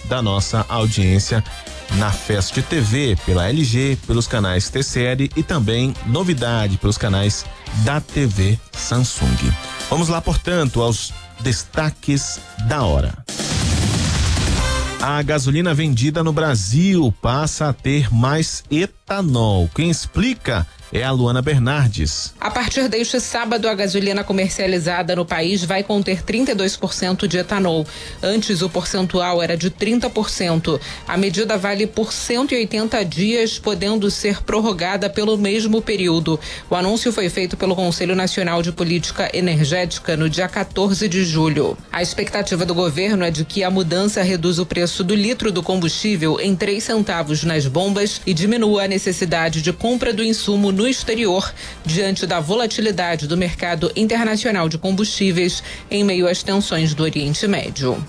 da nossa audiência na Fest TV, pela LG, pelos canais TCL e também novidade pelos canais da TV Samsung. Vamos lá, portanto, aos destaques da hora. A gasolina vendida no Brasil passa a ter mais etanol. Quem explica é a Luana Bernardes. A partir deste sábado, a gasolina comercializada no país vai conter 32% de etanol. Antes, o percentual era de 30%. A medida vale por 180 dias, podendo ser prorrogada pelo mesmo período. O anúncio foi feito pelo Conselho Nacional de Política Energética no dia 14 de julho. A expectativa do governo é de que a mudança reduza o preço do litro do combustível em 3 centavos nas bombas e diminua a necessidade de compra do insumo no exterior, diante da volatilidade do mercado internacional de combustíveis em meio às tensões do Oriente Médio.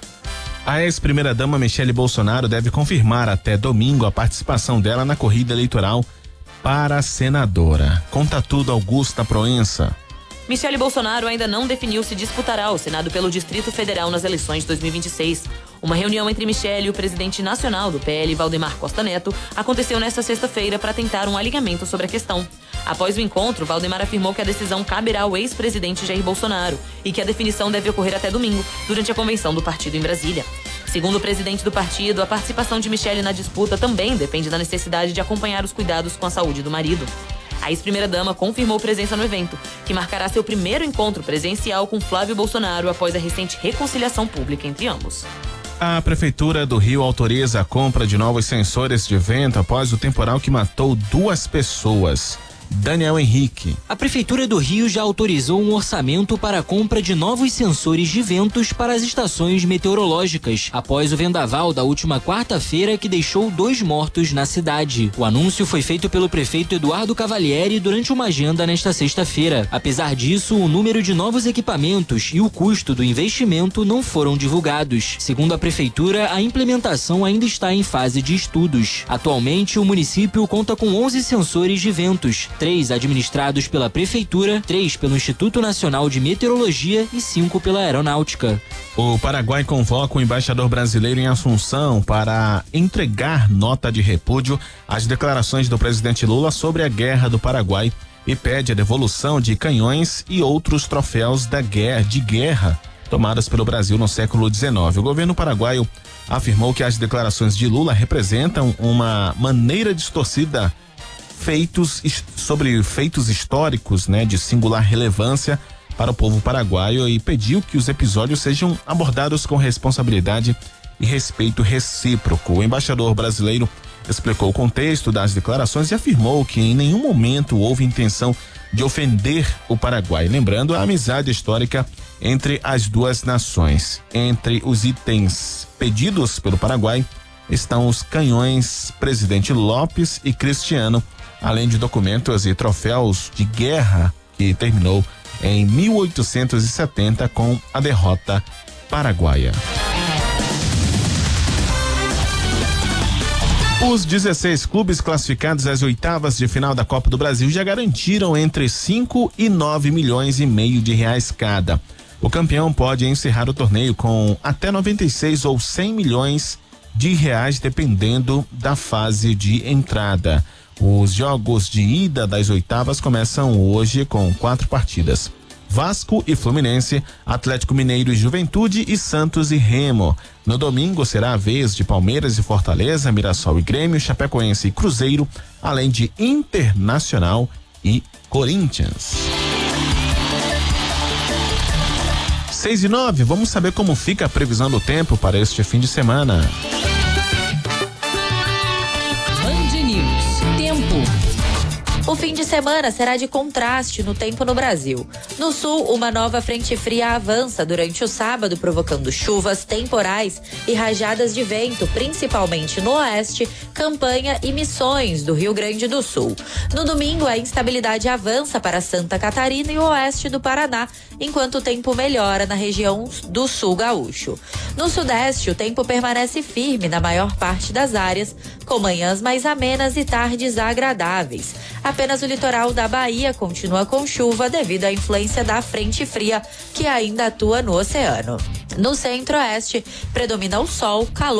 A ex-primeira-dama Michele Bolsonaro deve confirmar até domingo a participação dela na corrida eleitoral para a senadora. Conta tudo, Augusta Proença. Michele Bolsonaro ainda não definiu se disputará o Senado pelo Distrito Federal nas eleições de 2026. Uma reunião entre Michele e o presidente nacional do PL, Valdemar Costa Neto, aconteceu nesta sexta-feira para tentar um alinhamento sobre a questão. Após o encontro, Valdemar afirmou que a decisão caberá ao ex-presidente Jair Bolsonaro e que a definição deve ocorrer até domingo, durante a convenção do partido em Brasília. Segundo o presidente do partido, a participação de Michele na disputa também depende da necessidade de acompanhar os cuidados com a saúde do marido. A ex-primeira-dama confirmou presença no evento, que marcará seu primeiro encontro presencial com Flávio Bolsonaro após a recente reconciliação pública entre ambos. A Prefeitura do Rio autoriza a compra de novos sensores de vento após o temporal que matou 2 pessoas. Daniel Henrique. A Prefeitura do Rio já autorizou um orçamento para a compra de novos sensores de ventos para as estações meteorológicas, após o vendaval da última quarta-feira que deixou 2 mortos na cidade. O anúncio foi feito pelo prefeito Eduardo Cavalieri durante uma agenda nesta sexta-feira. Apesar disso, o número de novos equipamentos e o custo do investimento não foram divulgados. Segundo a Prefeitura, a implementação ainda está em fase de estudos. Atualmente, o município conta com 11 sensores de ventos, 3 administrados pela Prefeitura, 3 pelo Instituto Nacional de Meteorologia e 5 pela Aeronáutica. O Paraguai convoca o embaixador brasileiro em Assunção para entregar nota de repúdio às declarações do presidente Lula sobre a guerra do Paraguai e pede a devolução de canhões e outros troféus de guerra tomadas pelo Brasil no século XIX. O governo paraguaio afirmou que as declarações de Lula representam uma maneira distorcida sobre feitos históricos, de singular relevância para o povo paraguaio e pediu que os episódios sejam abordados com responsabilidade e respeito recíproco. O embaixador brasileiro explicou o contexto das declarações e afirmou que em nenhum momento houve intenção de ofender o Paraguai, lembrando a amizade histórica entre as duas nações. Entre os itens pedidos pelo Paraguai estão os canhões Presidente Lopes e Cristiano, além de documentos e troféus de guerra que terminou em 1870 com a derrota paraguaia. Os 16 clubes classificados às oitavas de final da Copa do Brasil já garantiram entre 5 e 9 milhões e meio de reais cada. O campeão pode encerrar o torneio com até 96 ou 100 milhões de reais, dependendo da fase de entrada. Os jogos de ida das oitavas começam hoje com 4 partidas. Vasco e Fluminense, Atlético Mineiro e Juventude e Santos e Remo. No domingo será a vez de Palmeiras e Fortaleza, Mirassol e Grêmio, Chapecoense e Cruzeiro, além de Internacional e Corinthians. 6:09, vamos saber como fica a previsão do tempo para este fim de semana. O fim de semana será de contraste no tempo no Brasil. No sul, uma nova frente fria avança durante o sábado, provocando chuvas, temporais e rajadas de vento, principalmente no oeste, Campanha e Missões, do Rio Grande do Sul. No domingo, a instabilidade avança para Santa Catarina e o oeste do Paraná, enquanto o tempo melhora na região do sul gaúcho. No sudeste, o tempo permanece firme na maior parte das áreas, com manhãs mais amenas e tardes agradáveis. Apenas o litoral da Bahia continua com chuva devido à influência da frente fria que ainda atua no oceano. No centro-oeste, predomina o sol, calor